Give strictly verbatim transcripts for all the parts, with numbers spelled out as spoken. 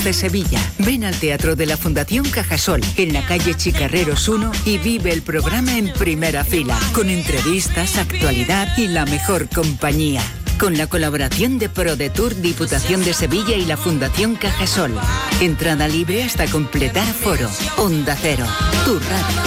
de Sevilla. Ven al Teatro de la Fundación Cajasol, en la calle Chicarreros uno, y vive el programa en primera fila, con entrevistas, actualidad y la mejor compañía. Con la colaboración de ProDetour, Diputación de Sevilla y la Fundación Cajasol. Entrada libre hasta completar aforo. Onda Cero, tu radio.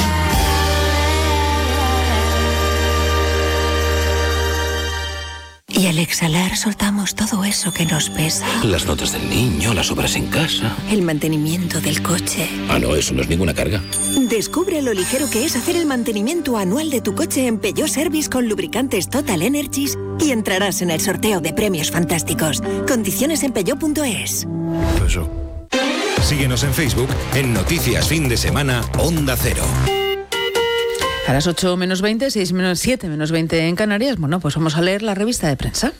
Y al exhalar soltamos todo eso que nos pesa. Las notas del niño, las obras en casa. El mantenimiento del coche. Ah, no, eso no es ninguna carga. Descubre lo ligero que es hacer el mantenimiento anual de tu coche en Peugeot Service con lubricantes Total Energies y entrarás en el sorteo de premios fantásticos. Condiciones en peugeot punto es. Eso. Síguenos en Facebook en Noticias Fin de Semana Onda Cero. A las ocho menos veinte, seis menos siete menos veinte en Canarias. Bueno, pues vamos a leer la revista de prensa.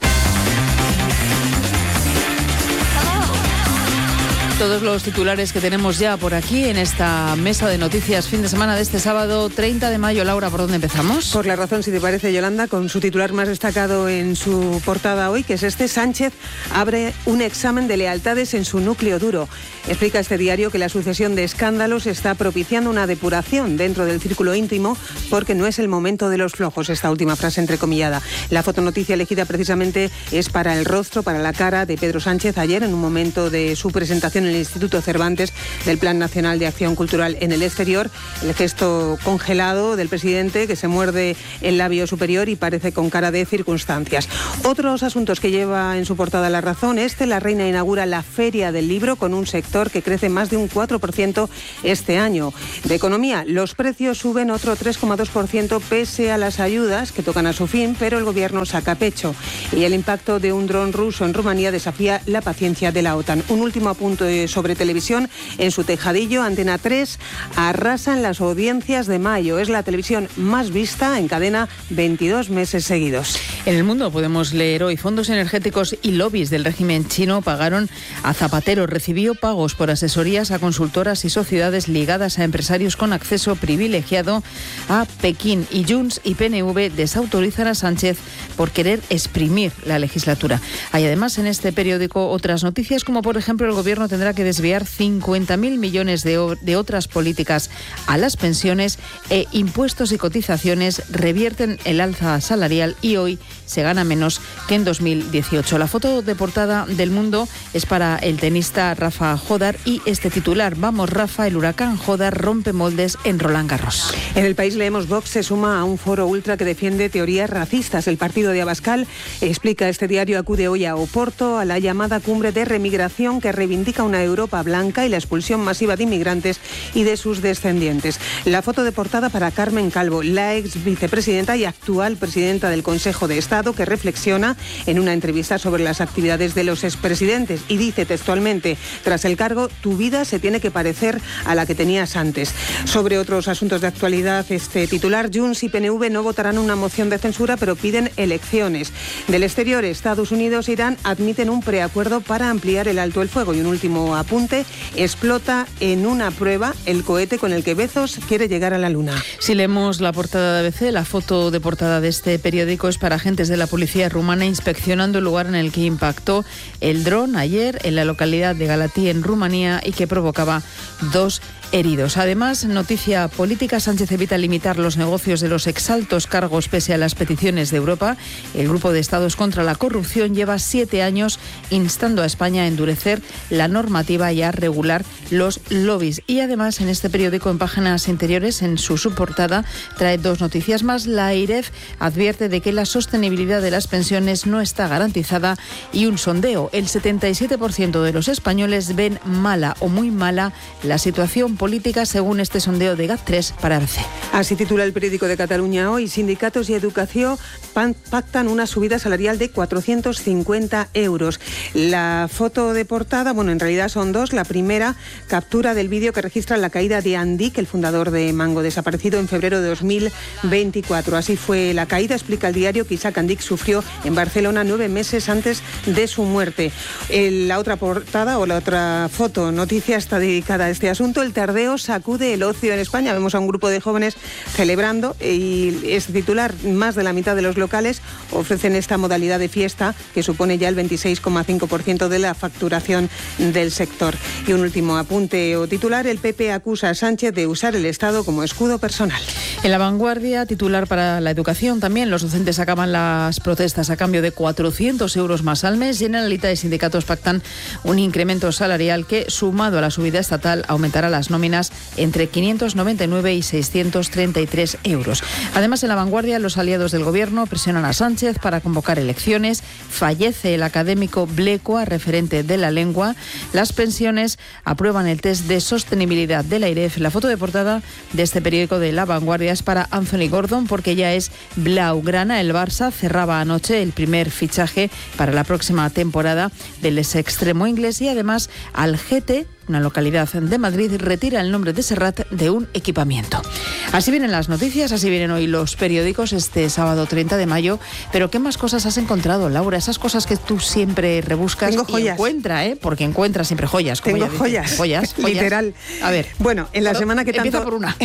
Todos los titulares que tenemos ya por aquí en esta mesa de noticias fin de semana de este sábado treinta de mayo. Laura, ¿por dónde empezamos? Por La Razón, si te parece, Yolanda, con su titular más destacado en su portada hoy, que es este: Sánchez abre un examen de lealtades en su núcleo duro. Explica este diario que la sucesión de escándalos está propiciando una depuración dentro del círculo íntimo porque no es el momento de los flojos, esta última frase entrecomillada. La fotonoticia elegida precisamente es para el rostro, para la cara de Pedro Sánchez ayer en un momento de su presentación en el Instituto Cervantes del Plan Nacional de Acción Cultural en el Exterior. El gesto congelado del presidente, que se muerde el labio superior y parece con cara de circunstancias. Otros asuntos que lleva en su portada La Razón: este, la reina inaugura la Feria del Libro con un sector que crece más de un cuatro por ciento este año. De economía, los precios suben otro tres coma dos por ciento pese a las ayudas que tocan a su fin, pero el gobierno saca pecho. Y el impacto de un dron ruso en Rumanía desafía la paciencia de la OTAN. Un último apunte sobre televisión: en su tejadillo, Antena tres arrasa en las audiencias de mayo. Es la televisión más vista en cadena veintidós meses seguidos. En El Mundo podemos leer hoy: fondos energéticos y lobbies del régimen chino pagaron a Zapatero. Recibió pagos por asesorías a consultoras y sociedades ligadas a empresarios con acceso privilegiado a Pekín. Y Junts y P N V desautorizan a Sánchez por querer exprimir la legislatura. Hay además en este periódico otras noticias, como por ejemplo el gobierno tendrá que desviar cincuenta mil millones de, o- de otras políticas a las pensiones, e impuestos y cotizaciones revierten el alza salarial y hoy se gana menos que en dos mil dieciocho. La foto de portada del Mundo es para el tenista Rafa Jodar y este titular: vamos Rafa, el huracán Jodar rompe moldes en Roland Garros. En El País leemos: Vox se suma a un foro ultra que defiende teorías racistas. El partido de Abascal, explica este diario, acude hoy a Oporto a la llamada cumbre de remigración que reivindica una Europa blanca y la expulsión masiva de inmigrantes y de sus descendientes. La foto de portada para Carmen Calvo, la ex vicepresidenta y actual presidenta del Consejo de Estado, que reflexiona en una entrevista sobre las actividades de los expresidentes y dice textualmente: tras el cargo, tu vida se tiene que parecer a la que tenías antes. Sobre otros asuntos de actualidad, este titular: Junts y P N V no votarán una moción de censura, pero piden elecciones. Del Exterior, Estados Unidos e Irán admiten un preacuerdo para ampliar el alto el fuego. Y un último apunte: explota en una prueba el cohete con el que Bezos quiere llegar a la Luna. Si leemos la portada de A B C, la foto de portada de este periódico es para agentes de la policía rumana inspeccionando el lugar en el que impactó el dron ayer en la localidad de Galatí, en Rumanía, y que provocaba dos heridos. Además, noticia política: Sánchez evita limitar los negocios de los exaltos cargos pese a las peticiones de Europa. El Grupo de Estados contra la Corrupción lleva siete años instando a España a endurecer la normativa y a regular los lobbies. Y además, en este periódico, en páginas interiores, en su subportada, trae dos noticias más. La AIREF advierte de que la sostenibilidad de las pensiones no está garantizada, y un sondeo: el setenta y siete por ciento de los españoles ven mala o muy mala la situación política, según este sondeo de GAT tres para A B C. Así titula el periódico de Cataluña hoy: sindicatos y educación pactan una subida salarial de cuatrocientos cincuenta euros. La foto de portada, bueno, en realidad son dos. La primera, captura del vídeo que registra la caída de Andic, el fundador de Mango, desaparecido en febrero de dos mil veinticuatro. Así fue la caída, explica el diario, que Isaac Andic sufrió en Barcelona nueve meses antes de su muerte. El, la otra portada o la otra foto noticia está dedicada a este asunto: el bombardeo sacude el ocio en España. Vemos a un grupo de jóvenes celebrando y es titular. Más de la mitad de los locales ofrecen esta modalidad de fiesta que supone ya el veintiséis coma cinco por ciento de la facturación del sector. Y un último apunte o titular, el P P acusa a Sánchez de usar el Estado como escudo personal. En La Vanguardia, titular para la educación también, los docentes acaban las protestas a cambio de cuatrocientos euros más al mes y en Generalitat y sindicatos pactan un incremento salarial que, sumado a la subida estatal, aumentará las nóminas entre quinientos noventa y nueve y seiscientos treinta y tres euros. Además, en La Vanguardia, los aliados del Gobierno presionan a Sánchez para convocar elecciones. Fallece el académico Blecua, referente de la lengua. Las pensiones aprueban el test de sostenibilidad de la AIREF. La foto de portada de este periódico de La Vanguardia es para Anthony Gordon porque ya es blaugrana. El Barça cerraba anoche el primer fichaje para la próxima temporada del ex extremo inglés y además Algete, una localidad de Madrid, retira el nombre de Serrat de un equipamiento. Así vienen las noticias, así vienen hoy los periódicos este sábado treinta de mayo. Pero ¿qué más cosas has encontrado, Laura? Esas cosas que tú siempre rebuscas. Tengo joyas. Y encuentra, ¿eh? Porque encuentras siempre joyas. Como Tengo joyas. joyas. Joyas, literal. A ver. Bueno, en la Pero semana que tanto... Empieza por una.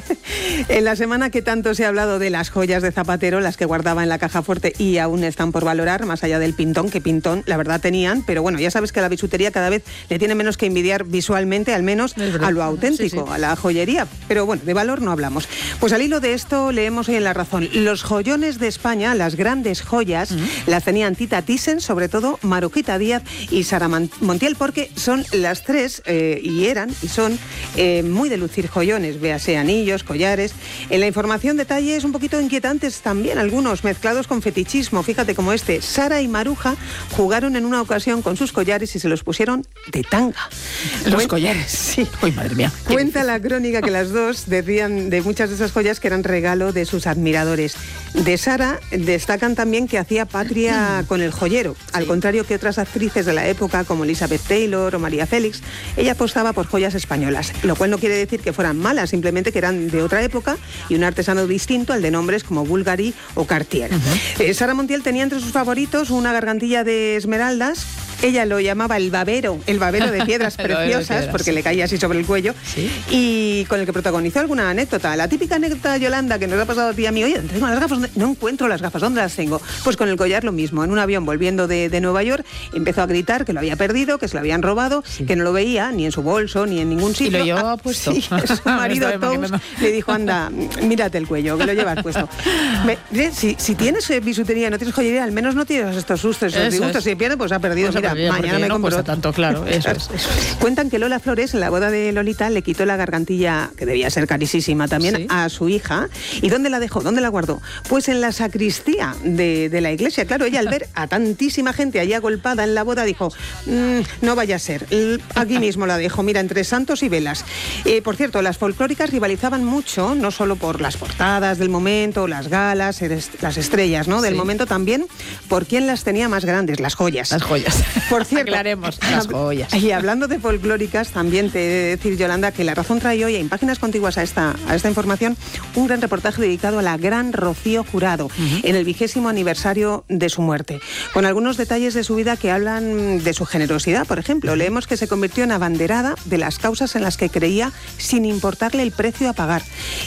En la semana que tanto se ha hablado de las joyas de Zapatero, las que guardaba en la caja fuerte y aún están por valorar, más allá del pintón, que pintón, la verdad, tenían. Pero bueno, ya sabes que la bisutería cada vez le tiene menos que envidiar visualmente, al menos a lo auténtico, sí, sí. a la joyería. Pero bueno, de valor no hablamos. Pues al hilo de esto leemos hoy en La Razón: los joyones de España, las grandes joyas, uh-huh. las tenían Tita Thyssen, sobre todo Marujita Díaz y Sara Montiel, porque son las tres, eh, y eran, y son eh, muy de lucir joyones, véase anillos, collares. En la información, detalles un poquito inquietantes también, algunos mezclados con fetichismo. Fíjate como este: Sara y Maruja jugaron en una ocasión con sus collares y se los pusieron de tanga. Los Cuen- collares. Sí. Uy, madre mía. Cuenta la crónica que las dos decían de muchas de esas joyas que eran regalo de sus admiradores. De Sara destacan también que hacía patria con el joyero. Sí. Al contrario que otras actrices de la época como Elizabeth Taylor o María Félix, ella apostaba por joyas españolas, lo cual no quiere decir que fueran malas, simplemente que eran de otra época y un artesano distinto al de nombres como Bulgari o Cartier. Uh-huh. Eh, Sara Montiel tenía entre sus favoritos una gargantilla de esmeraldas. Ella lo llamaba el babero, el babero de piedras preciosas, de piedras, porque sí. le caía así sobre el cuello, ¿sí? y con el que protagonizó alguna anécdota. La típica anécdota, Yolanda, que nos ha pasado a ti y a mí: oye, tengo las gafas, no encuentro las gafas, ¿dónde las tengo? Pues con el collar lo mismo. En un avión volviendo de, de Nueva York, empezó a gritar que lo había perdido, que se lo habían robado, sí. que no lo veía ni en su bolso, ni en ningún sitio. ¿Y lo llevaba puesto? Sí, su marido Tous le dijo: anda, mírate el cuello, que lo llevas puesto. Me, si, si tienes bisutería, no tienes joyería, al menos no tienes estos sustos, estos disgustos. Si pierde, pues ha perdido. Pues Mira, perdido, mañana me no compro tanto, claro, eso es, eso es. Cuentan que Lola Flores, en la boda de Lolita, le quitó la gargantilla, que debía ser carísima también, ¿sí? a su hija. ¿Y dónde la dejó? ¿Dónde la guardó? Pues en la sacristía de, de la iglesia. Claro, ella al ver a tantísima gente allí agolpada en la boda dijo: mmm, no vaya a ser, aquí mismo la dejo, mira, entre santos y velas. Eh, por cierto, las folclóricas rivalizaban mucho, no solo por las portadas del momento, las galas, las estrellas, ¿no? Del sí. momento, también por quién las tenía más grandes, las joyas. Las joyas. Por cierto, aclaremos, las joyas. Y hablando de folclóricas, también te he de decir, Yolanda, que La Razón trae hoy en páginas contiguas a esta, a esta información un gran reportaje dedicado a la gran Rocío Jurado, uh-huh. en el vigésimo aniversario de su muerte, con algunos detalles de su vida que hablan de su generosidad. Por ejemplo, leemos que se convirtió en abanderada de las causas en las que creía sin importarle el precio a pagar,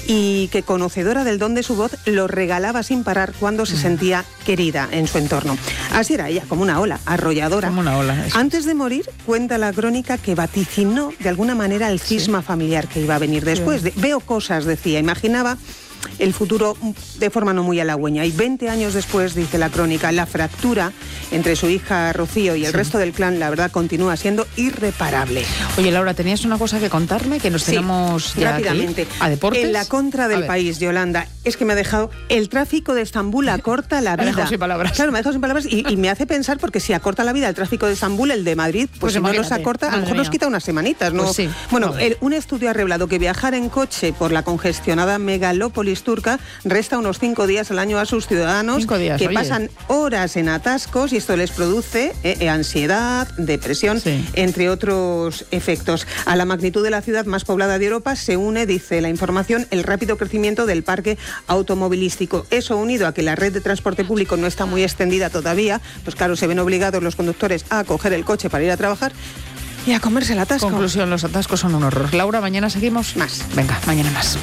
y que, conocedora del don de su voz, lo regalaba sin parar cuando se sentía querida en su entorno. Así era ella, como una ola, arrolladora. Como una ola. Eso. Antes de morir, cuenta la crónica que vaticinó de alguna manera el cisma sí. familiar que iba a venir después. Sí. De, veo cosas, decía, imaginaba el futuro de forma no muy halagüeña. Y veinte años después, dice la crónica, la fractura entre su hija Rocío y el sí. resto del clan, la verdad, continúa siendo irreparable. Oye, Laura, tenías una cosa que contarme, que nos sí, tenemos ya rápidamente. Aquí, a deportes. En la contra del país, Yolanda, es que me ha dejado el tráfico de Estambul acorta la vida. Me ha dejado sin palabras. Claro, me ha dejado sin palabras y, y me hace pensar, porque si acorta la vida el tráfico de Estambul, el de Madrid, pues, pues si no nos acorta, a lo mejor mía. nos quita unas semanitas, ¿no? Pues sí. Bueno, el, un estudio ha revelado que viajar en coche por la congestionada megalópolis turca resta unos cinco días al año a sus ciudadanos días, que oye. pasan horas en atascos, y esto les produce eh, eh, ansiedad, depresión, sí. entre otros efectos. A la magnitud de la ciudad más poblada de Europa se une, dice la información, el rápido crecimiento del parque automovilístico. Eso, unido a que la red de transporte público no está muy extendida todavía, pues claro, se ven obligados los conductores a coger el coche para ir a trabajar. Y a comerse el atasco. Conclusión, los atascos son un horror. Laura, mañana seguimos. Más. Venga, mañana más.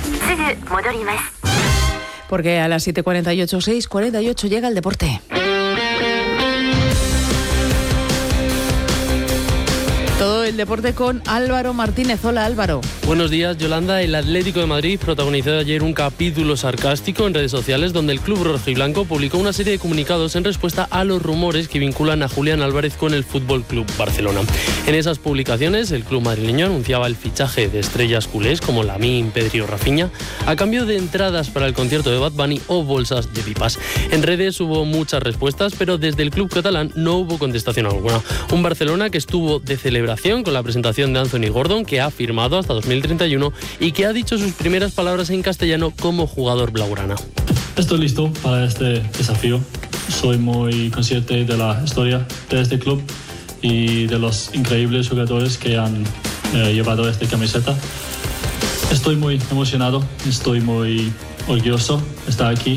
Porque a las siete cuarenta y ocho, seis cuarenta y ocho llega el deporte. Todo el deporte con Álvaro Martínez. Hola, Álvaro. Buenos días, Yolanda. El Atlético de Madrid protagonizó ayer un capítulo sarcástico en redes sociales donde el club rojiblanco publicó una serie de comunicados en respuesta a los rumores que vinculan a Julián Álvarez con el Fútbol Club Barcelona. En esas publicaciones, el club madrileño anunciaba el fichaje de estrellas culés como Lamine, Pedri o Rafinha a cambio de entradas para el concierto de Bad Bunny o bolsas de pipas. En redes hubo muchas respuestas, pero desde el club catalán no hubo contestación alguna. Un Barcelona que estuvo de celebración con la presentación de Anthony Gordon, que ha firmado hasta dos mil treinta y uno y que ha dicho sus primeras palabras en castellano como jugador blaugrana. Estoy listo para este desafío. Soy muy consciente de la historia de este club y de los increíbles jugadores que han eh, llevado esta camiseta. Estoy muy emocionado, estoy muy orgulloso de estar aquí.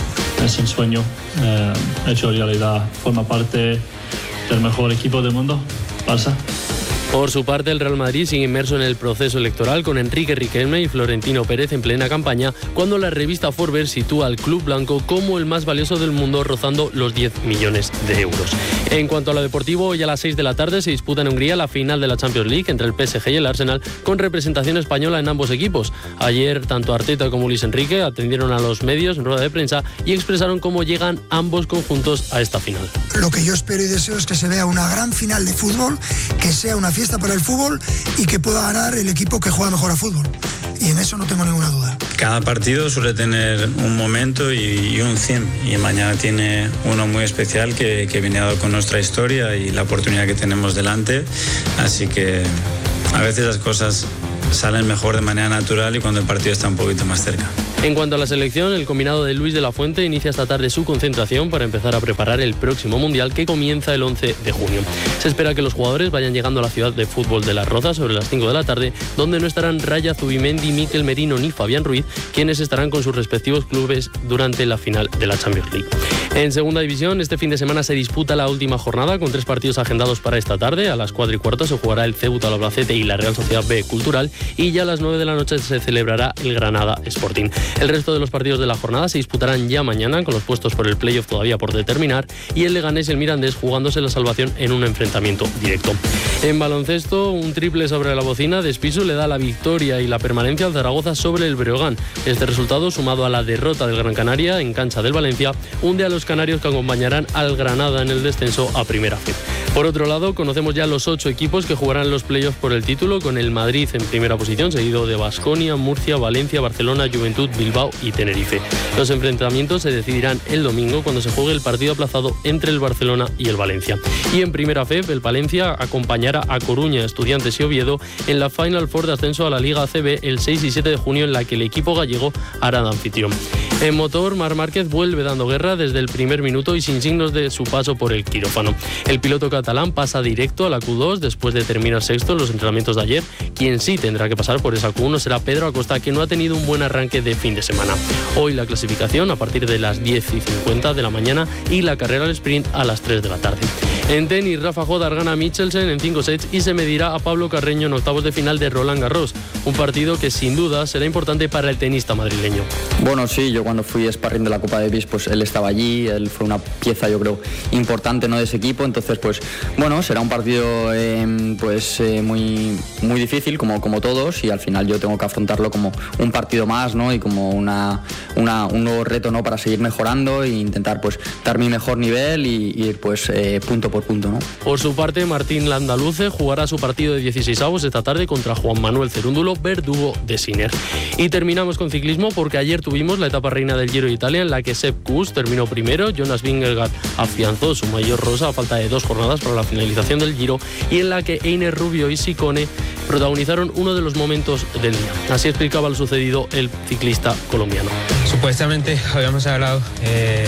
Es un sueño eh, hecho realidad. Forma parte del mejor equipo del mundo, Barça. Por su parte, el Real Madrid sigue inmerso en el proceso electoral con Enrique Riquelme y Florentino Pérez en plena campaña, cuando la revista Forbes sitúa al club blanco como el más valioso del mundo, rozando los diez millones de euros. En cuanto a lo deportivo, hoy a las seis de la tarde se disputa en Hungría la final de la Champions League entre el P S G y el Arsenal, con representación española en ambos equipos. Ayer, tanto Arteta como Luis Enrique atendieron a los medios en rueda de prensa y expresaron cómo llegan ambos conjuntos a esta final. Lo que yo espero y deseo es que se vea una gran final de fútbol, que sea una fiesta para el fútbol y que pueda ganar el equipo que juega mejor a fútbol. Y en eso no tengo ninguna duda. Cada partido suele tener un momento y, y un cien. Y mañana tiene uno muy especial que, que viene dado con nuestra historia y la oportunidad que tenemos delante. Así que a veces las cosas salen mejor de manera natural y cuando el partido está un poquito más cerca. En cuanto a la selección, el combinado de Luis de la Fuente inicia esta tarde su concentración para empezar a preparar el próximo Mundial, que comienza el once de junio. Se espera que los jugadores vayan llegando a la ciudad de fútbol de Las Rozas sobre las cinco de la tarde, donde no estarán Raya Zubimendi, Mikel Merino ni Fabián Ruiz, quienes estarán con sus respectivos clubes durante la final de la Champions League. En segunda división, este fin de semana se disputa la última jornada con tres partidos agendados para esta tarde. A las cuatro y cuarto se jugará el Ceuta, el Albacete y la Real Sociedad B Cultural, y ya a las nueve de la noche se celebrará el Granada Sporting. El resto de los partidos de la jornada se disputarán ya mañana, con los puestos por el playoff todavía por determinar, y el Leganés y el Mirandés jugándose la salvación en un enfrentamiento directo. En baloncesto, un triple sobre la bocina de Espisu le da la victoria y la permanencia al Zaragoza sobre el Breogán. Este resultado, sumado a la derrota del Gran Canaria en cancha del Valencia, hunde a los canarios, que acompañarán al Granada en el descenso a Primera F. Por otro lado, conocemos ya los ocho equipos que jugarán los playoffs por el título, con el Madrid en primera posición, seguido de Baskonia, Murcia, Valencia, Barcelona, Juventud, Bilbao y Tenerife. Los enfrentamientos se decidirán el domingo, cuando se juegue el partido aplazado entre el Barcelona y el Valencia. Y en Primera F, el Palencia acompañará a Coruña, Estudiantes y Oviedo en la Final Four de ascenso a la Liga A C B el seis y siete de junio, en la que el equipo gallego hará de anfitrión. En motor, Marc Márquez vuelve dando guerra desde el primer minuto y sin signos de su paso por el quirófano. El piloto catalán pasa directo a la Q dos después de terminar sexto en los entrenamientos de ayer. Quien sí tendrá que pasar por esa Q uno será Pedro Acosta, que no ha tenido un buen arranque de fin de semana. Hoy la clasificación a partir de las diez y cincuenta de la mañana y la carrera al sprint a las tres de la tarde. En tenis, Rafa Jodar gana a Michelsen en cinco sets y se medirá a Pablo Carreño en octavos de final de Roland Garros, un partido que sin duda será importante para el tenista madrileño. Bueno, sí, yo cuando fui sparring de la Copa Davis, pues él estaba allí, él fue una pieza, yo creo, importante, ¿no?, de ese equipo. Entonces, pues bueno, será un partido eh, pues eh, muy, muy difícil, como, como todos, y al final yo tengo que afrontarlo como un partido más, ¿no?, y como una, una, un nuevo reto, ¿no?, para seguir mejorando e intentar pues dar mi mejor nivel y ir pues eh, punto por punto, ¿no? Por su parte, Martín Landaluce jugará su partido de dieciseisavos esta tarde contra Juan Manuel Cerúndulo, verdugo de Sinner. Y terminamos con ciclismo, porque ayer tuvimos la etapa reina del Giro de Italia, en la que Sepp Kuss terminó primero, Jonas Vingegaard afianzó su mayor rosa a falta de dos jornadas para la finalización del Giro, y en la que Einer Rubio y Sicone protagonizaron uno de los momentos del día. Así explicaba lo sucedido el ciclista colombiano. Supuestamente habíamos hablado eh,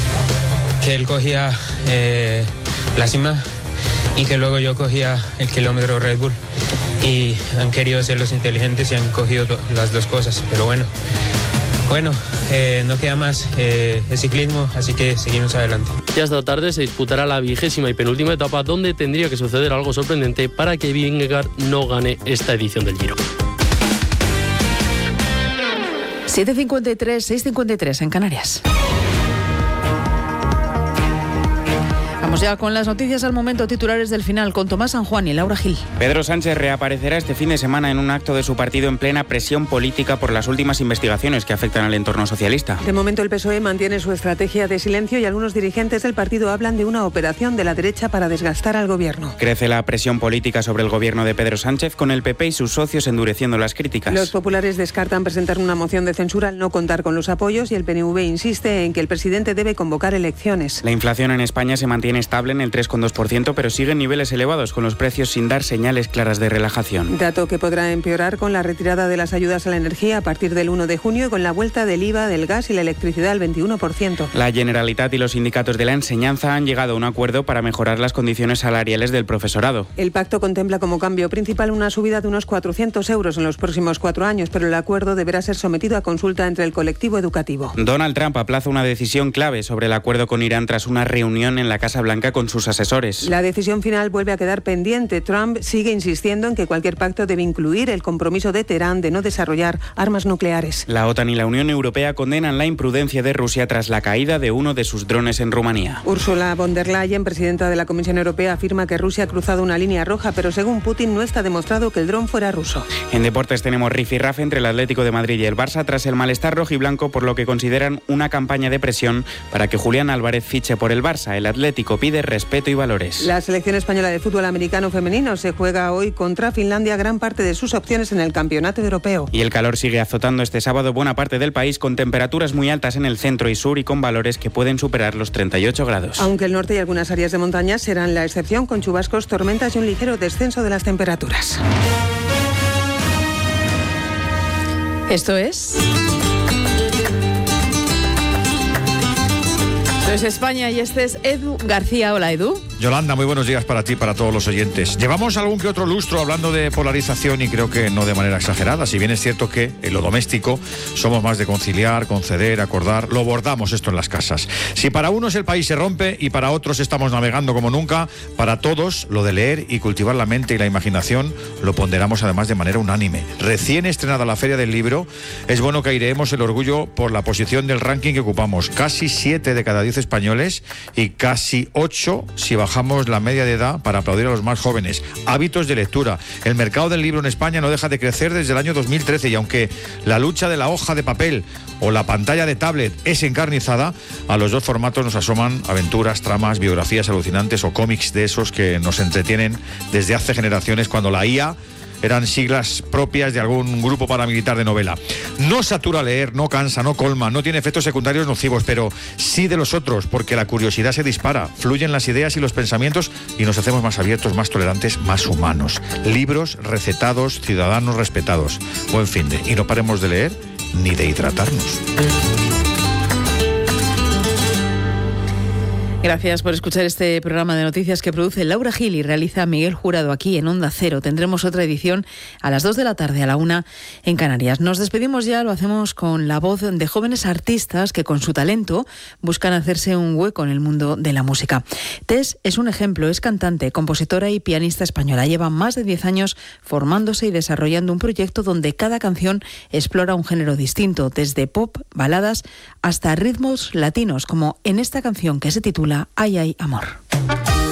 que él cogía eh, la cima y que luego yo cogía el kilómetro Red Bull, y han querido ser los inteligentes y han cogido las dos cosas, pero bueno, bueno, eh, no queda más eh, el ciclismo, así que seguimos adelante. Ya esta tarde se disputará la vigésima y penúltima etapa, donde tendría que suceder algo sorprendente para que Vingegaard no gane esta edición del Giro. siete cincuenta y tres, seis cincuenta y tres en Canarias. Vamos ya con las noticias al momento, titulares del final, con Tomás San Juan y Laura Gil. Pedro Sánchez reaparecerá este fin de semana en un acto de su partido en plena presión política por las últimas investigaciones que afectan al entorno socialista. De momento el P S O E mantiene su estrategia de silencio y algunos dirigentes del partido hablan de una operación de la derecha para desgastar al gobierno. Crece la presión política sobre el gobierno de Pedro Sánchez, con el P P y sus socios endureciendo las críticas. Los populares descartan presentar una moción de censura al no contar con los apoyos y el P N V insiste en que el presidente debe convocar elecciones. La inflación en España se mantiene estable en el tres coma dos por ciento, pero sigue en niveles elevados, con los precios sin dar señales claras de relajación. Dato que podrá empeorar con la retirada de las ayudas a la energía a partir del uno de junio y con la vuelta del I V A del gas y la electricidad al veintiuno por ciento. La Generalitat y los sindicatos de la enseñanza han llegado a un acuerdo para mejorar las condiciones salariales del profesorado. El pacto contempla como cambio principal una subida de unos cuatrocientos euros en los próximos cuatro años, pero el acuerdo deberá ser sometido a consulta entre el colectivo educativo. Donald Trump aplaza una decisión clave sobre el acuerdo con Irán tras una reunión en la Casa Blanca con sus asesores. La decisión final vuelve a quedar pendiente. Trump sigue insistiendo en que cualquier pacto debe incluir el compromiso de Teherán de no desarrollar armas nucleares. La OTAN y la Unión Europea condenan la imprudencia de Rusia tras la caída de uno de sus drones en Rumanía. Ursula von der Leyen, presidenta de la Comisión Europea, afirma que Rusia ha cruzado una línea roja, pero según Putin no está demostrado que el dron fuera ruso. En deportes tenemos rifirrafe entre el Atlético de Madrid y el Barça tras el malestar rojiblanco, por lo que consideran una campaña de presión para que Julián Álvarez fiche por el Barça. El Atlético pide respeto y valores. La selección española de fútbol americano femenino se juega hoy contra Finlandia gran parte de sus opciones en el campeonato europeo. Y el calor sigue azotando este sábado buena parte del país, con temperaturas muy altas en el centro y sur y con valores que pueden superar los treinta y ocho grados. Aunque el norte y algunas áreas de montaña serán la excepción, con chubascos, tormentas y un ligero descenso de las temperaturas. Esto es... Esto es España y este es Edu García. Hola, Edu. Yolanda, muy buenos días para ti y para todos los oyentes. Llevamos algún que otro lustro hablando de polarización y creo que no de manera exagerada. Si bien es cierto que en lo doméstico somos más de conciliar, conceder, acordar, lo bordamos esto en las casas. Si para unos el país se rompe y para otros estamos navegando como nunca, para todos lo de leer y cultivar la mente y la imaginación lo ponderamos además de manera unánime. Recién estrenada la Feria del Libro, es bueno que aireemos el orgullo por la posición del ranking que ocupamos. Casi siete de cada diez españoles y casi ocho si bajamos la media de edad para aplaudir a los más jóvenes. Hábitos de lectura. El mercado del libro en España no deja de crecer desde el año dos mil trece y aunque la lucha de la hoja de papel o la pantalla de tablet es encarnizada, a los dos formatos nos asoman aventuras, tramas, biografías alucinantes o cómics de esos que nos entretienen desde hace generaciones, cuando la I A eran siglas propias de algún grupo paramilitar de novela. No satura leer, no cansa, no colma, no tiene efectos secundarios nocivos, pero sí de los otros, porque la curiosidad se dispara, fluyen las ideas y los pensamientos y nos hacemos más abiertos, más tolerantes, más humanos. Libros recetados, ciudadanos respetados. Buen fin de... Y no paremos de leer ni de hidratarnos. Gracias por escuchar este programa de noticias que produce Laura Gil y realiza Miguel Jurado aquí en Onda Cero. Tendremos otra edición a las dos de la tarde, a la una en Canarias. Nos despedimos ya, lo hacemos con la voz de jóvenes artistas que con su talento buscan hacerse un hueco en el mundo de la música. Tess es un ejemplo, es cantante, compositora y pianista española. Lleva más de diez años formándose y desarrollando un proyecto donde cada canción explora un género distinto, desde pop, baladas, hasta ritmos latinos, como en esta canción que se titula Ay, ay, amor.